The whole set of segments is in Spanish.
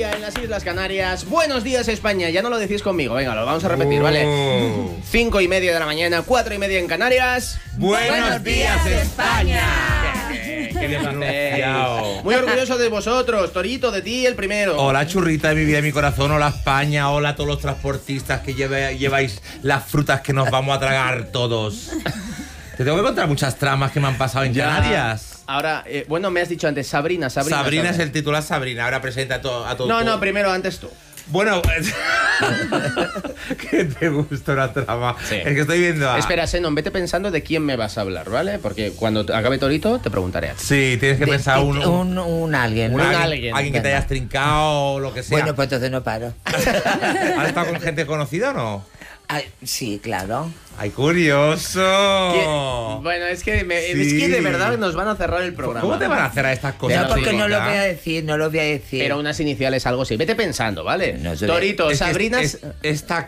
mediodía en las Islas Canarias. Buenos días, España. Ya no lo decís conmigo. Venga, lo vamos a repetir, ¿vale? 5:30 de la mañana, 4:30 en Canarias. Buenos días, España. Qué bien hacéis. Muy orgulloso de vosotros, Torito, de ti el primero. Hola, churrita de mi vida, de mi corazón. Hola, España. Hola a todos los transportistas que lleváis las frutas que nos vamos a tragar todos. Te tengo que contar muchas tramas que me han pasado en Canarias. Ahora, bueno, me has dicho antes Sabrina. Sabrina es el titular, Sabrina. Ahora presenta a todo. No, primero, antes tú. Bueno, que te gusta una trama. Sí. Es que estoy viendo a... Espera, Senon, vete pensando de quién me vas a hablar, ¿vale? Porque cuando acabe Torito te preguntaré a ti. Sí, tienes que pensar un alguien, ¿no? Alguien que te hayas trincado o lo que sea. Bueno, pues entonces no paro. ¿Has estado con gente conocida o no? Ay, sí, claro. ¡Ay, curioso! Bueno, es que de verdad nos van a cerrar el programa. ¿Cómo te van a hacer a estas cosas? No, porque no lo voy a decir. Pero unas iniciales, algo así. Vete pensando, ¿vale? No, Torito, Sabrina... Está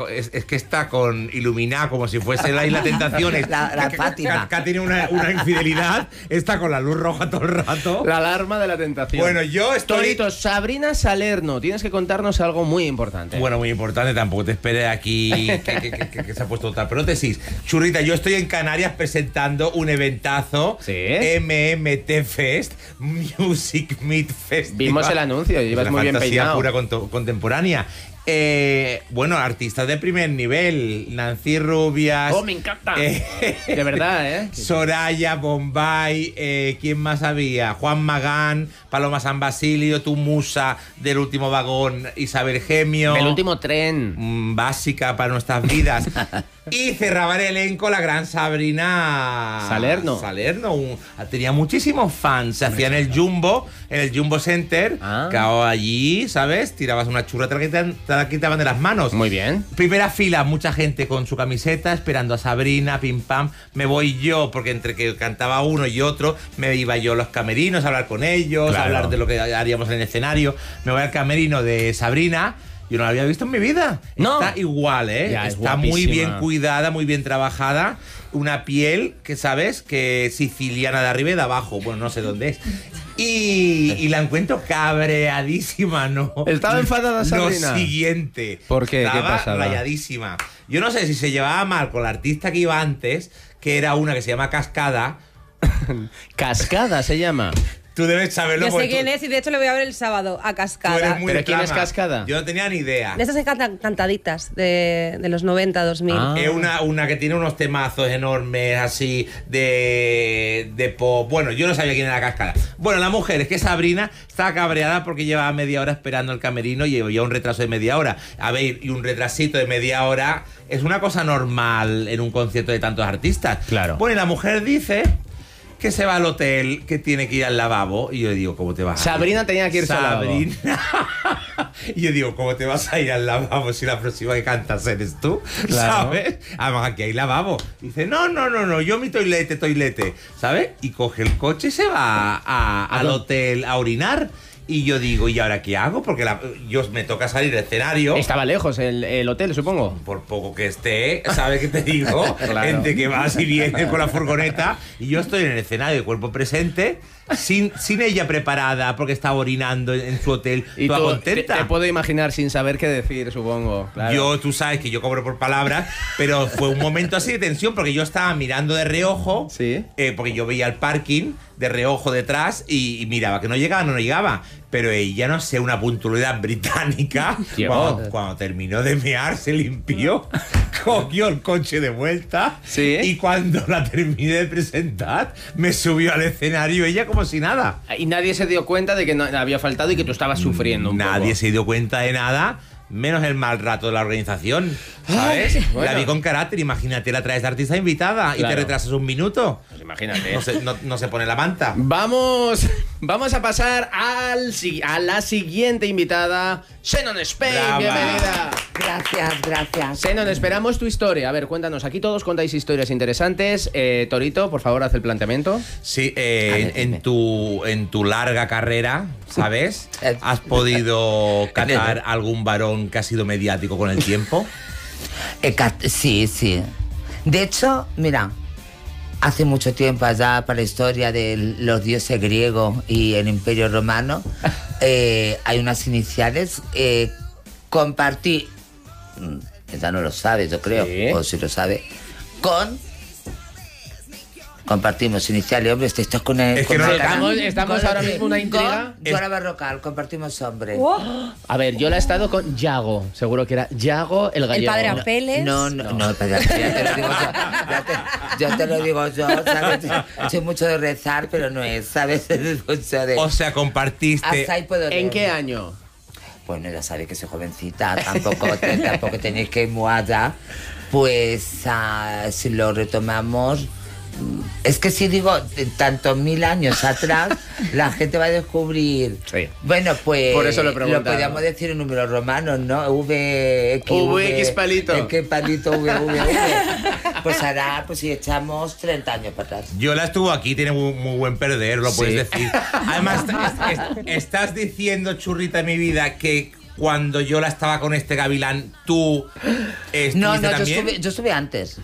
con iluminada como si fuese la Isla Tentaciones. La Fátima. Que tiene una infidelidad. Está con la luz roja todo el rato. La alarma de la tentación. Bueno, yo estoy... Torito, Sabrina Salerno. Tienes que contarnos algo muy importante. Bueno, muy importante. Tampoco te esperes aquí que se ha puesto otra prótesis. Churrita, yo estoy en Canarias presentando un eventazo. ¿Sí? MMT Fest, Music Meet Festival. Vimos el anuncio, llevas muy bien peinado. Pura contemporánea. Bueno, artistas de primer nivel. Nancy Rubias. ¡Oh, me encanta! De verdad, ¿eh? Soraya, Bombay. ¿Quién más había? Juan Magán, Paloma San Basilio, tu musa del último vagón, Isabel Gemio. El último tren. Básica para nuestras vidas. Y cerraba el elenco la gran Sabrina Salerno. Tenía muchísimos fans. Se hacía en el Jumbo Center. Que allí, ¿sabes? Tirabas una churra, te la quitaban de las manos. Muy bien. Primera fila, mucha gente con su camiseta esperando a Sabrina, pim pam. Me voy yo, porque entre que cantaba uno y otro, me iba yo a los camerinos a hablar con ellos, claro, a hablar de lo que haríamos en el escenario. Me voy al camerino de Sabrina. Yo no la había visto en mi vida. No. Está igual, ¿eh? Ya, está muy bien cuidada, muy bien trabajada. Una piel que, ¿sabes? Que siciliana de arriba y de abajo. Bueno, no sé dónde es. Y la encuentro cabreadísima, ¿no? ¿Estaba enfadada Sabrina? Lo siguiente. ¿Por qué? Estaba ¿Qué pasaba? rayadísima. Yo no sé si se llevaba mal con la artista que iba antes, que era una que se llama Cascada. Cascada se llama. Tú debes saberlo. Yo sé quién es y de hecho le voy a ver el sábado a Cascada. ¿Pero quién es Cascada? Yo no tenía ni idea. De esas que cantan cantaditas de los 90, 2000. Es una que tiene unos temazos enormes así de pop. Bueno, yo no sabía quién era Cascada. Bueno, la mujer es que Sabrina estaba cabreada porque llevaba media hora esperando el camerino y llevaba un retraso de media hora. A ver, y un retrasito de media hora es una cosa normal en un concierto de tantos artistas. Claro. Bueno, y la mujer dice que se va al hotel, que tiene que ir al lavabo. Y yo digo, ¿cómo te vas? Sabrina tenía que irse al lavabo. Y yo digo, ¿cómo te vas a ir al lavabo si la próxima que cantas eres tú? Claro. ¿Sabes? Además, aquí hay lavabo. Dice, no, yo mi toilete. ¿Sabes? Y coge el coche y se va al hotel a orinar. Y yo digo, ¿y ahora qué hago? Porque yo me toca salir del escenario. Estaba lejos el hotel, supongo. Por poco que esté, ¿sabes qué te digo? Claro. Gente que va y viene con la furgoneta. Y yo estoy en el escenario de cuerpo presente, sin ella preparada, porque estaba orinando en su hotel, Y toda tú, contenta. te puedo imaginar sin saber qué decir, supongo. Claro. Tú sabes que yo cobro por palabras, pero fue un momento así de tensión, porque yo estaba mirando de reojo, Sí. porque yo veía el parking de reojo detrás y miraba que no llegaba. Pero ella, no sé, una puntualidad británica. Cuando terminó de mear, se limpió, cogió el coche de vuelta. ¿Sí? Y cuando la terminé de presentar, me subió al escenario ella como si nada. Y nadie se dio cuenta de que no había faltado y que tú estabas sufriendo un Nadie poco. se dio cuenta de nada. Menos el mal rato de la organización, ¿sabes? Ay, bueno. La vi con carácter. Imagínate, la traes de artista invitada y Claro. te retrasas un minuto. Pues imagínate. No se pone la manta. Vamos a pasar a la siguiente invitada, Senon Spain. Brava. Bienvenida. Gracias. Senon, esperamos tu historia. A ver, cuéntanos. Aquí todos contáis historias interesantes. Torito, por favor, haz el planteamiento. Sí, en tu larga carrera, ¿sabes? ¿Has podido catar algún varón que ha sido mediático con el tiempo? Sí. De hecho, mira, hace mucho tiempo allá para la historia de los dioses griegos y el Imperio Romano, hay unas iniciales. Compartí, ella no lo sabe, yo creo, Sí. o si lo sabe, compartimos iniciales, hombre, esto es con el... Es que con no el- estamos con- ahora mismo una intriga. Con Dora Barrocal, compartimos hombre. A ver, yo la he estado con Yago. Seguro que era Yago el El gallego. padre Apeles. No, pero ya te lo digo yo. Ya te lo digo yo, ¿sabes? Soy mucho de rezar, pero no es, ¿sabes? Es mucho de... O sea, compartiste. Hasta ahí puedo ¿En leer. qué año? Bueno, ya sabéis que soy jovencita, tampoco tenéis que ir muy allá. Pues si lo retomamos, es que si digo tantos 1000 años atrás, la gente va a descubrir. Sí. Bueno, pues Por eso lo he preguntado. podríamos decir en números romanos, ¿no? VX palito. X palito, V. Pues ahora, pues si echamos 30 años para atrás. Yo la estuvo aquí, tiene muy buen perder, lo puedes decir. Además, estás diciendo, churrita de mi vida, que cuando yo la estaba con este gavilán, tú estuviste No, también. yo estuve antes.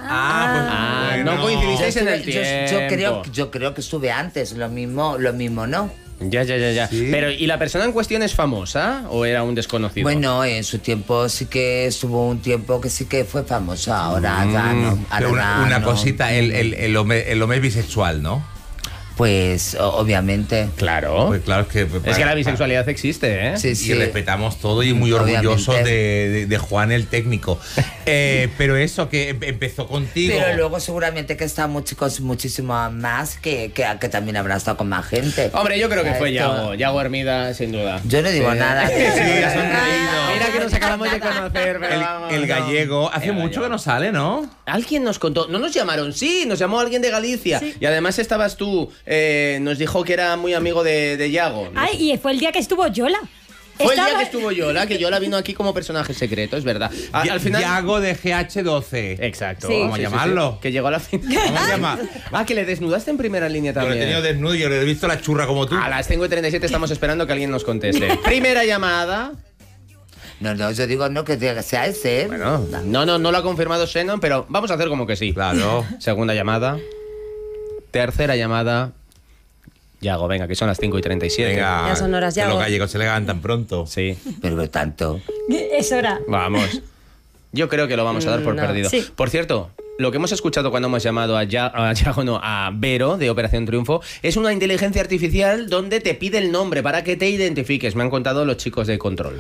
Bueno. no coincidisteis en el Yo tiempo. creo que estuve antes, lo mismo, ¿no? Ya. Sí. Pero, ¿y la persona en cuestión es famosa o era un desconocido? Bueno, en su tiempo sí que estuvo un tiempo que sí que fue famoso. Ahora ya no. Pero Ahora una no. cosita, el hombre es bisexual, ¿no? Pues obviamente. Claro. Pues claro, Es que la bisexualidad existe, ¿eh? Sí, Y sí. respetamos todo y muy orgullosos Obviamente. de Juan el técnico. Pero eso, que empezó contigo. Pero luego seguramente que están chicos muchísimo más que también habrán estado con más gente. Hombre, yo creo que fue Esto- Yago Hermida, sin duda. Yo no digo nada. Sí, ha sonreído. Mira que nos acabamos de conocer, pero vamos, El no. gallego, hace El mucho gallego. que no sale, ¿no? Alguien nos contó, no nos llamaron, sí, nos llamó alguien de Galicia. Y además estabas tú, nos dijo que era muy amigo de Yago. Ay, y fue el día que estuvo Yola. Fue el día Estaba- que estuvo Yola, que Yola vino aquí como personaje secreto, es verdad. Al final. Yago de GH12. Exacto. Sí. Vamos a llamarlo. Que llegó a la final. ¿Cómo se llama? Que le desnudaste en primera línea Yo lo he también. tenido desnudo y yo le he visto la churra como tú. A las 5:37 estamos esperando que alguien nos conteste. Primera llamada. No, yo digo no que sea ese. Bueno, no lo ha confirmado Shannon, pero vamos a hacer como que sí. Claro. Segunda llamada. Tercera llamada. Yago, venga, que son las 5:37. Venga. Ya son horas, que Yago. los gallegos se levantan pronto. Sí, Pero tanto. Es hora. vamos. Yo creo que lo vamos a dar por No. perdido. Sí. Por cierto, lo que hemos escuchado cuando hemos llamado a Vero de Operación Triunfo es una inteligencia artificial donde te pide el nombre para que te identifiques. Me han contado los chicos de Control.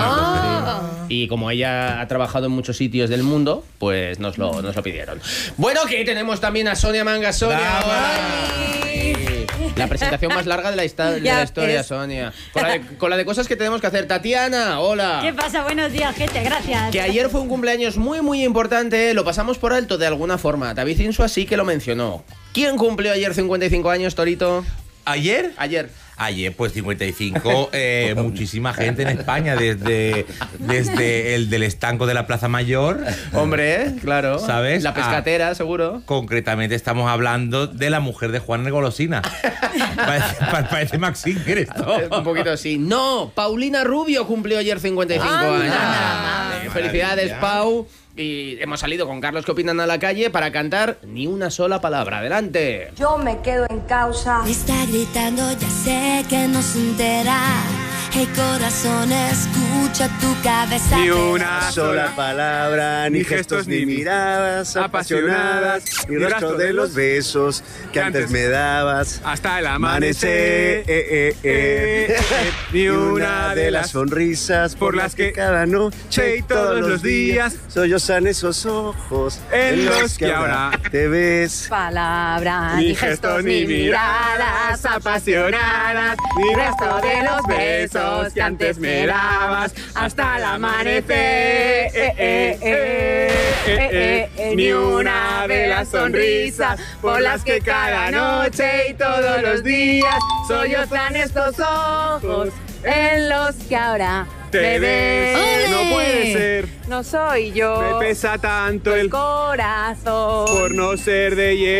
Y como ella ha trabajado en muchos sitios del mundo, pues nos lo pidieron. Bueno, que tenemos también a Sonia Manga. Sonia, ¡Bravo! hola. La presentación más larga de la Ya historia, ves. Sonia. Con la de cosas que tenemos que hacer. Tatiana, hola. ¿Qué pasa? Buenos días, gente. Gracias. Que ayer fue un cumpleaños muy importante, lo pasamos por alto de alguna forma. David Insua sí que lo mencionó. ¿Quién cumplió ayer 55 años, Torito? ¿Ayer? Ayer, pues 55, muchísima gente en España, desde el del estanco de la Plaza Mayor. Hombre, claro. ¿Sabes? La pescatera, seguro. Concretamente estamos hablando de la mujer de Juan el Golosina. Parece Max Singer esto. Un poquito así. No, Paulina Rubio cumplió ayer 55 años. nada Felicidades, Maravilla. Pau. Y hemos salido con Carlos que opinan a la calle para cantar ni una sola palabra. Adelante. Yo me quedo en causa. Está gritando, ya sé que no se entera. Hey corazón, escucha tu cabeza. Ni una sola palabra, ni gestos, ni miradas apasionadas, ni rastro de los besos que antes me dabas. Hasta el Amanecer, ni una de las sonrisas por las que cada noche y todos los días sollozan esos ojos en los que ahora te ves. Palabras, Ni gestos ni miradas apasionadas, ni resto de los besos que antes me dabas hasta el amanecer. Ni una de las sonrisas por las que cada noche y todos los días sollozan estos ojos en los que ahora te ves. No puede ser, no soy yo. me pesa tanto el corazón. por no ser de hierro.